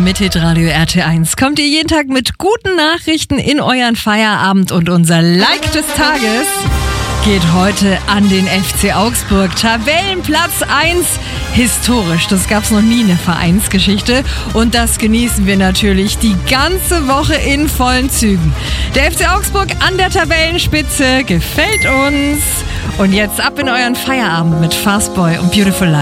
Mit Hitradio RT1 kommt ihr jeden Tag mit guten Nachrichten in euren Feierabend und unser Like des Tages geht heute an den FC Augsburg. Tabellenplatz 1, historisch, das gab's noch nie in der Vereinsgeschichte und das genießen wir natürlich die ganze Woche in vollen Zügen. Der FC Augsburg an der Tabellenspitze gefällt uns und jetzt ab in euren Feierabend mit Fastboy und Beautiful Life.